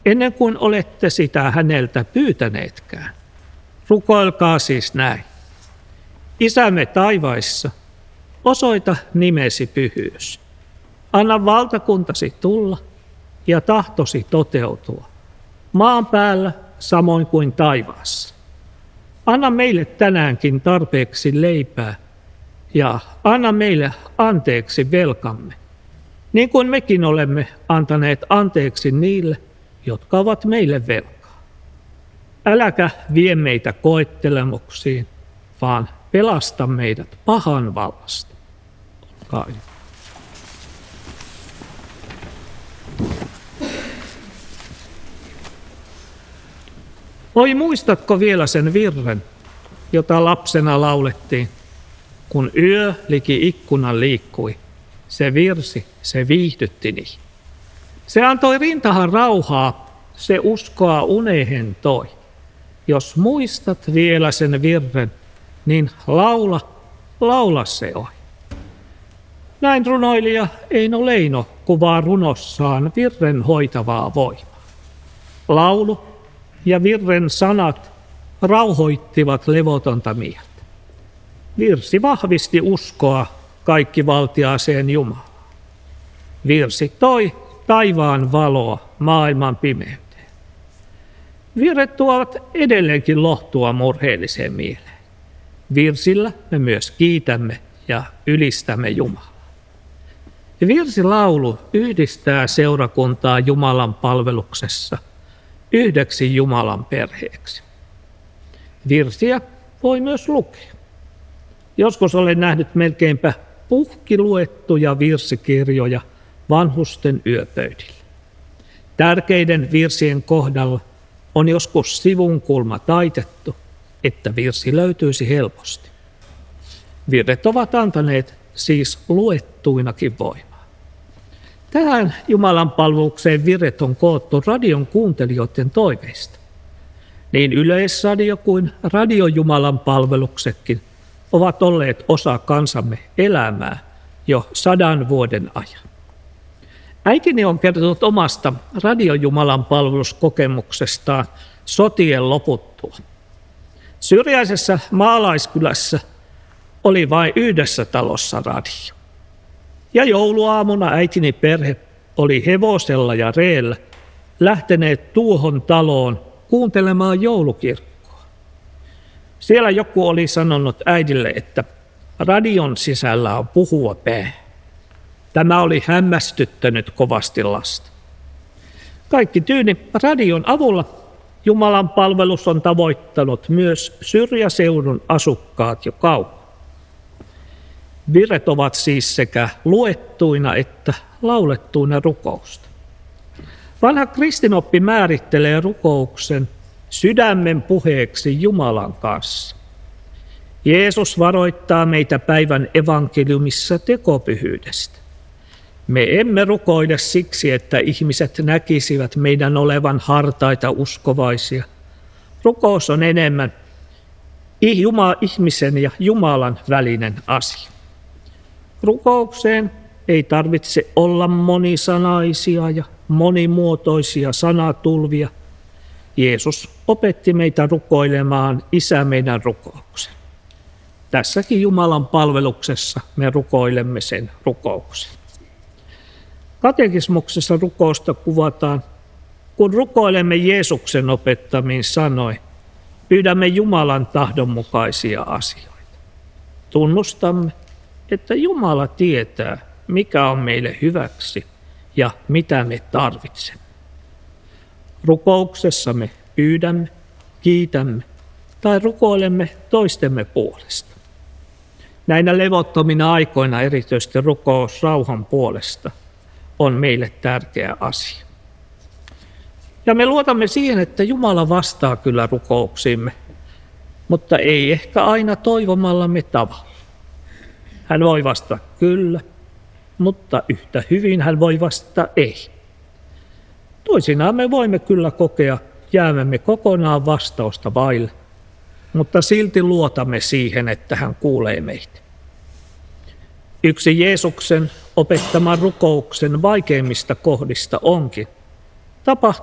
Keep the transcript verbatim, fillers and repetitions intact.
ennen kuin olette sitä häneltä pyytäneetkään. Rukoilkaa siis näin. Isämme taivaissa, osoita nimesi pyhyys. Anna valtakuntasi tulla ja tahtosi toteutua, maan päällä samoin kuin taivaassa. Anna meille tänäänkin tarpeeksi leipää ja anna meille anteeksi velkamme, niin kuin mekin olemme antaneet anteeksi niille, jotka ovat meille velkaa. Äläkä vie meitä koettelemuksiin, vaan pelasta meidät pahan vallasta. Olkaa hyvä. Oi, muistatko vielä sen virren, jota lapsena laulettiin, kun yö liki ikkunan liikkui? Se virsi, se viihdytti niin. Se antoi rintahan rauhaa, se uskoa unehen toi. Jos muistat vielä sen virren, niin laula, laula se oi. Näin runoilija Eino Leino kuvaa runossaan virren hoitavaa voimaa. Laulu ja virren sanat rauhoittivat levotonta mieltä. Virsi vahvisti uskoa kaikkivaltiaaseen Jumalaan. Virsi toi taivaan valoa maailman pimeyteen. Virret tuovat edelleenkin lohtua murheelliseen mieleen. Virsillä me myös kiitämme ja ylistämme Jumalaa. Virsilaulu yhdistää seurakuntaa Jumalan palveluksessa yhdeksi Jumalan perheeksi. Virsiä voi myös lukea. Joskus olen nähnyt melkeinpä puhkiluettuja virsikirjoja vanhusten yöpöydillä. Tärkeiden virsien kohdalla on joskus sivun kulma taitettu, että virsi löytyisi helposti. Virret ovat antaneet siis luettuinakin voimaa. Tähän Jumalan palvelukseen virret on koottu radion kuuntelijoiden toiveista. Niin Yleisradio kuin Radio Jumalan palveluksetkin ovat olleet osa kansamme elämää jo sadan vuoden ajan. Äitini on kertonut omasta Radio Jumalan palveluskokemuksestaan sotien loputtua. Syrjäisessä maalaiskylässä oli vain yhdessä talossa radio. Ja jouluaamuna äitini perhe oli hevosella ja reellä lähteneet tuohon taloon kuuntelemaan joulukirkkoa. Siellä joku oli sanonut äidille, että radion sisällä on puhuva pää. Tämä oli hämmästyttänyt kovasti lasta. Kaikki tyyni radion avulla Jumalan palvelus on tavoittanut myös syrjäseudun asukkaat jo kauan. Virret ovat siis sekä luettuina että laulettuina rukousta. Vanha kristinoppi määrittelee rukouksen sydämen puheeksi Jumalan kanssa. Jeesus varoittaa meitä päivän evankeliumissa tekopyhyydestä. Me emme rukoile siksi, että ihmiset näkisivät meidän olevan hartaita uskovaisia. Rukous on enemmän ihmisen ja Jumalan välinen asia. Rukoukseen ei tarvitse olla monisanaisia ja monimuotoisia sanatulvia. Jeesus opetti meitä rukoilemaan Isä meidän rukouksen. Tässäkin Jumalan palveluksessa me rukoilemme sen rukouksen. Katekismuksessa rukousta kuvataan, kun rukoilemme Jeesuksen opettamiin sanoin, pyydämme Jumalan tahdonmukaisia asioita. Tunnustamme, että Jumala tietää, mikä on meille hyväksi ja mitä me tarvitsemme. Rukouksessa me pyydämme, kiitämme tai rukoilemme toistemme puolesta. Näinä levottomina aikoina erityisesti rukous rauhan puolesta on meille tärkeä asia. Ja me luotamme siihen, että Jumala vastaa kyllä rukouksiimme, mutta ei ehkä aina toivomallamme tavalla. Hän voi vastata kyllä, mutta yhtä hyvin hän voi vastata ei. Toisinaan me voimme kyllä kokea jäämämme kokonaan vastausta vaille, mutta silti luotamme siihen, että hän kuulee meitä. Yksi Jeesuksen opettaman rukouksen vaikeimmista kohdista onkin,